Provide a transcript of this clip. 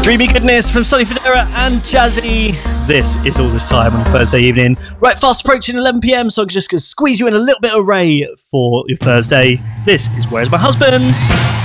Dreamy goodness from Sonny Fodera and Jazzy. This is All This Time on a Thursday evening. Right, fast approaching 11 p.m, so I'm just going to squeeze you in a little bit of Ray for your Thursday. This is Where's My Husband?